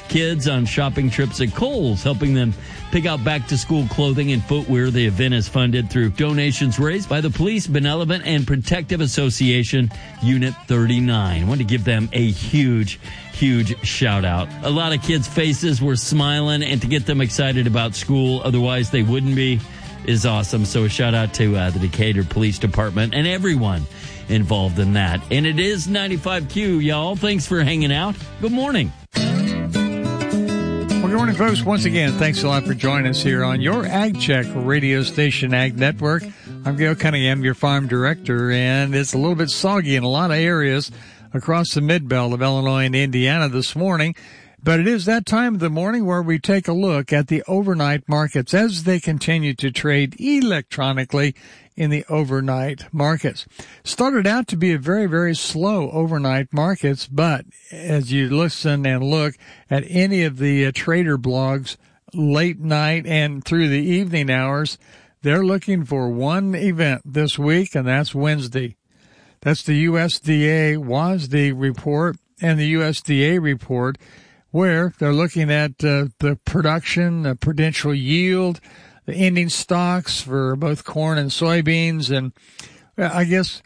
kids on shopping trips at Kohl's, helping them pick out back-to-school clothing and footwear. The event is funded through donations raised by the Police Benevolent and Protective Association, Unit 39. I want to give them a huge shout out. A lot of kids' faces were smiling, and to get them excited about school, otherwise they wouldn't be, is awesome. So a shout out to the Decatur Police Department and everyone involved in that. And it is 95Q, y'all. Thanks for hanging out. Good morning. Well, good morning, folks. Once again, thanks a lot for joining us here on your Ag Check radio station, Ag Network. I'm Gail Cunningham, your farm director, and it's a little bit soggy in a lot of areas across the mid-belt of Illinois and Indiana this morning. But it is that time of the morning where we take a look at the overnight markets as they continue to trade electronically in the overnight markets. Started out to be a very, very slow overnight markets, but as you listen and look at any of the trader blogs late night and through the evening hours, they're looking for one event this week, and that's Wednesday. That's the USDA WASDE report and the USDA report, where they're looking at the production, the potential yield, the ending stocks for both corn and soybeans. And I guess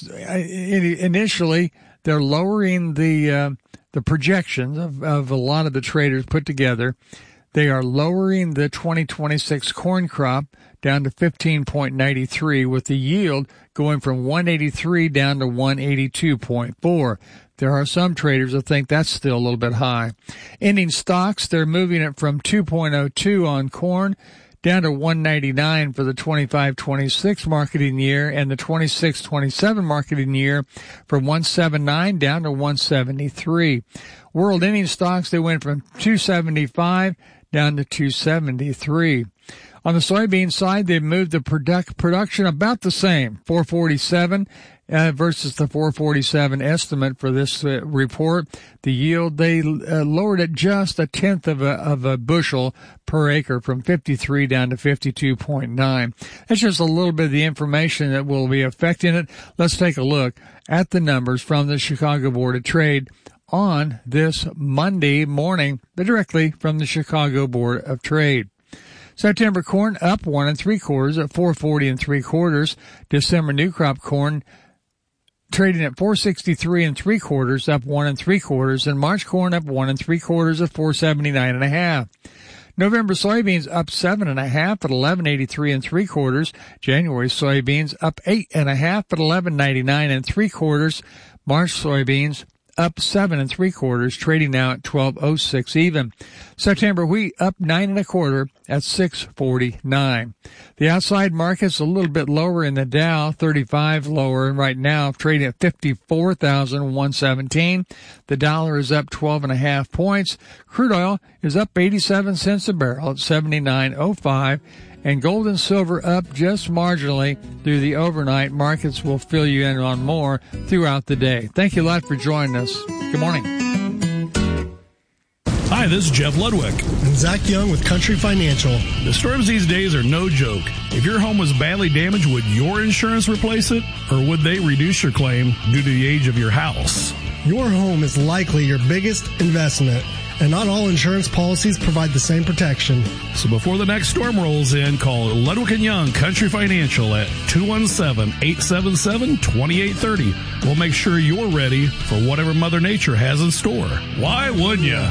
initially they're lowering the projections of a lot of the traders put together. They are lowering the 2026 corn crop down to 15.93, with the yield going from 183 down to 182.4. There are some traders that think that's still a little bit high. Ending stocks, they're moving it from 2.02 on corn down to 199 for the 25-26 marketing year, and the 26-27 marketing year from 179 down to 173. World ending stocks, they went from 275 down to 273. On the soybean side, they've moved the production about the same, 447 versus the 447 estimate for this report. The yield, they lowered it just a tenth of a bushel per acre from 53 down to 52.9. That's just a little bit of the information that will be affecting it. Let's take a look at the numbers from the Chicago Board of Trade on this Monday morning, directly from the Chicago Board of Trade. September corn up 1 3/4 at 440 3/4. December new crop corn trading at 463 3/4, up 1 3/4, and March corn up 1 3/4 at 479 1/2. November soybeans up 7 1/2 at 1183 3/4. January soybeans up 8 1/2 at 1199 3/4. March soybeans up 7 3/4, trading now at 1206 even. September wheat up 9 1/4 at 649. The outside market's a little bit lower in the Dow, 35 lower right now, trading at 54,117. The dollar is up 12 1/2 points. Crude oil is up 87 cents a barrel at 79.05. And gold and silver up just marginally through the overnight. Markets will fill you in on more throughout the day. Thank you a lot for joining us. Good morning. Hi, this is Jeff Ludwig. And Zach Young with Country Financial. The storms these days are no joke. If your home was badly damaged, would your insurance replace it? Or would they reduce your claim due to the age of your house? Your home is likely your biggest investment, and not all insurance policies provide the same protection. So before the next storm rolls in, call Ludwig & Young Country Financial at 217-877-2830. We'll make sure you're ready for whatever Mother Nature has in store. Why wouldn't you?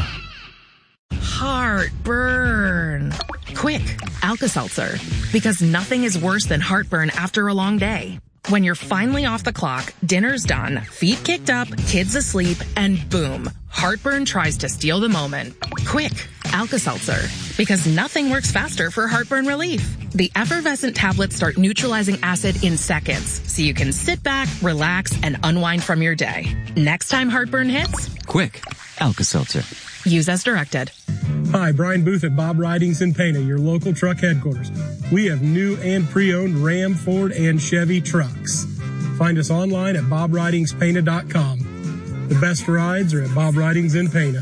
Heartburn. Quick, Alka-Seltzer. Because nothing is worse than heartburn after a long day. When you're finally off the clock, dinner's done, feet kicked up, kids asleep, and boom, heartburn tries to steal the moment. Quick, Alka-Seltzer. Because nothing works faster for heartburn relief. The effervescent tablets start neutralizing acid in seconds, so you can sit back, relax, and unwind from your day. Next time heartburn hits, quick, Alka-Seltzer. Use as directed. Hi, Brian Booth at Bob Ridings in Pana, your local truck headquarters. We have new and pre-owned Ram, Ford, and Chevy trucks. Find us online at bobridingspana.com. The best rides are at Bob Ridings in Pana.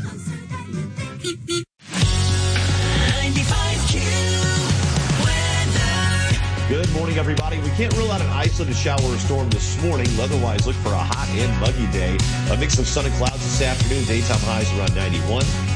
Good morning, everybody. We can't rule out an isolated shower or storm this morning. Otherwise, look for a hot and muggy day. A mix of sun and clouds this afternoon. Daytime highs around 91.